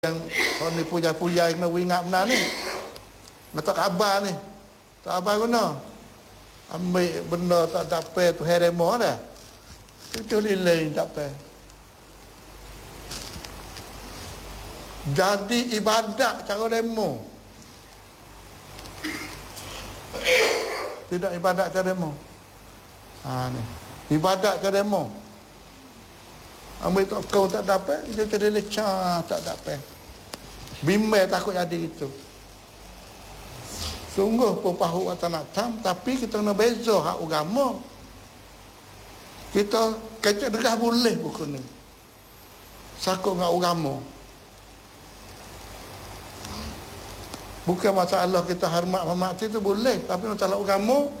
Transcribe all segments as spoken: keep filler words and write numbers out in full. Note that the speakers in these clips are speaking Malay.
yang orang ni puja-puja kena ingat benar ni. Tak khabar ni. Tak khabar guna. Ambil benda tak dapat tu heremo dah. Itu lilai tak dapat. Jadi ibadat cara demo. Tidak ibadat cara demo. Ha ni. Ibadat cara demo. Ambil tak kau tak dapat, dia jadi lecah tak dapat. Bimbel takut jadi itu. Sungguh pun pahu atau nak tam, tapi kita kena beza hak agama. Kita kecek degah boleh buku ni. Sakut dengan agama. Bukan masalah kita hormat hormat itu boleh, tapi masalah agama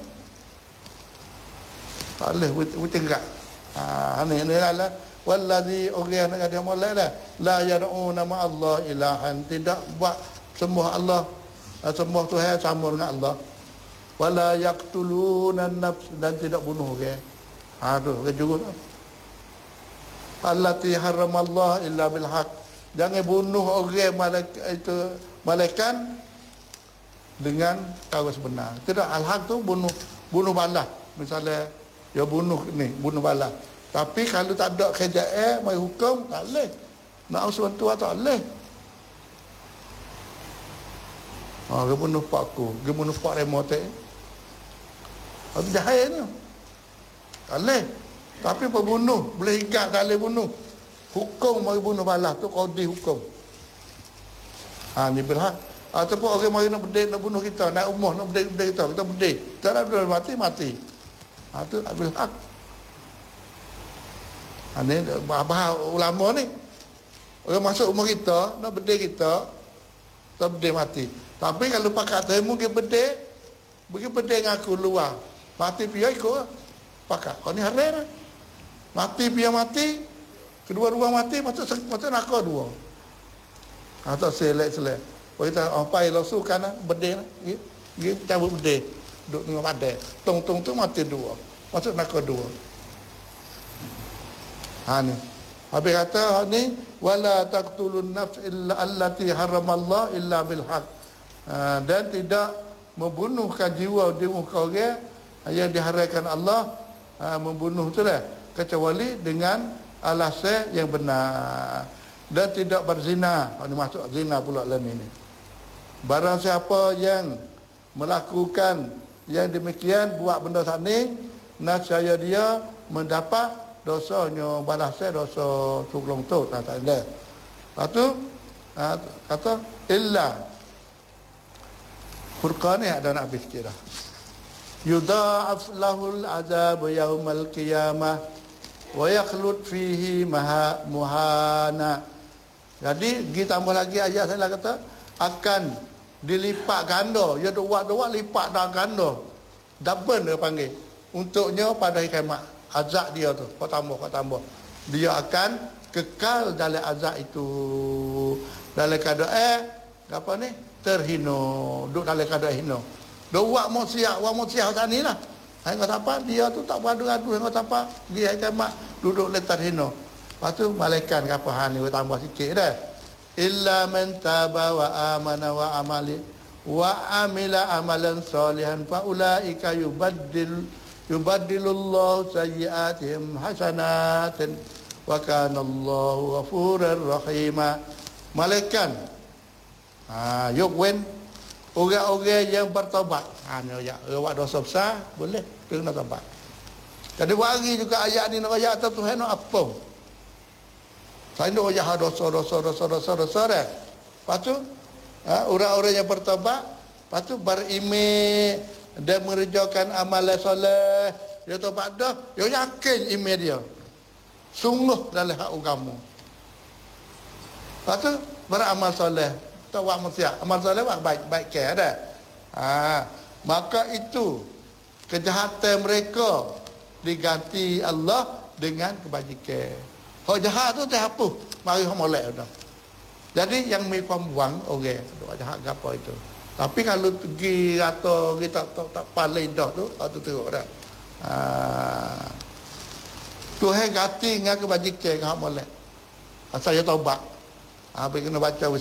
tak boleh bertingkat. Ha ni ni lah. Wallazi orang nak dia molek dah la yad'una ma Allah ilahan, tidak buat sembah Allah sembah Tuhan sama dengan Allah. Wala yaqtuluna an-nafs, dan tidak bunuh orang. Ha tu ke juga tu. Allati haramallah illa bil haq, jangan bunuh orang malaikat itu malaikat dengan cara sebenar. Tidak al-haq tu bunuh bunuh balas. Misalnya dia bunuh ni, bunuh balas. Tapi kalau tak ada kerjaan, mai hukum, tak boleh. Nak usul tua tak boleh. Ha, dia bunuh pak aku. Dia bunuh pak remote. Itu jahat ni. Tak boleh. Tapi pembunuh, boleh ingat tak boleh bunuh. Hukum mari bunuh balas tu, qadi hukum. Ha, ni berhak. Ataupun orang mari nak berdek, nak bunuh kita, nak umur, nak berdek kita, kita berdek. Tak ada mati, mati. Ha, tu tak berhak. Ini bahas ulama ni. Orang masuk rumah kita, nak bedek kita, tak bedek mati. Tapi kalau pakat tu, mungkin bedek, mungkin bedek dengan aku luar. Mati pihak ikut, pakat. Kau ni haram lah. Mati pihak mati, kedua-dua mati, masuk masuk nakal dua. Atau selek-selek. Kalau kita, oh, pai lo suka lah, bedek lah. Dia cabut bedek, duduk dengan padai. Tong-tong tu mati dua. Masuk nakal dua. Ha ni. Habis kata ni wala taqtulun nafs illa allati haramallah illa bil haq. Ha, dan tidak membunuhkan jiwa di muka orang yang diharamkan Allah ha, membunuh tu dah kecuali dengan alasan yang benar, dan tidak berzina. Ha, ni masuk zina pula dalam ini. Barang siapa yang melakukan yang demikian, buat benda sani, nascaya dia mendapat dosanya balasnya dosa tuglong tu tak ada. Lepas tu ha, kata illa Furqan ni ada nak habis kira. Yudha'af lahul azab yaumal qiyamah wa yakhlud fihi maha muhana. Jadi kita tambah lagi ayat saya kata akan dilipat ganda, ya dua-dua lipat dah ganda. Double dia panggil. Untuknya pada hari kiamat. Azab dia tu, kau tambah, kau tambah. Dia akan kekal dalam azab itu. Dalam keadaan, apa ni? Terhina. Duduk dalam keadaan hina. Dia buat maksiat, buat maksiat macam ni lah. Yang kata apa? Dia tu tak beradu-adu. Yang kata apa? Dia kiamat duduk dalam terhina. Lepas tu, malaikat apa hal ni? Tambah sikit dah. Illa man taba wa amana wa amali wa amila amalan salihan fa ulaika yubaddil Yubaddilullahu sayyi'atihim hasanatin wa kana Allahu ghafurur rahima. Malaikat ha yuk wen orang-orang yang bertaubat. Ha ni ayat buat dosa besar boleh kena taubat. Jadi wari juga ayat ni nak ayat tu Tuhan nak apa? Saya nak ayat dosa dosa dosa dosa dosa dah. Lepas tu ha, orang-orang yang bertaubat, lepas tu beriman dan mengerjakan amalan soleh, dia taubat dah, dia yakin iman dia sungguh dalam hak agama. Lepas tu beramal soleh, tak buat maksiat, amal soleh buat baik baik ke ada. Ha, maka itu kejahatan mereka diganti Allah dengan kebajikan. Hak jahat tu terhapus, mari hak molek dah. Jadi yang mi pembuang orang okay, jahat gapo itu. Tapi kalau pergi atau kita tak tak paling dah tu, tu teruk dah. Ha. Tuhan ganti dengan kebajikan hak molek. Asal dia taubat. Habis kena baca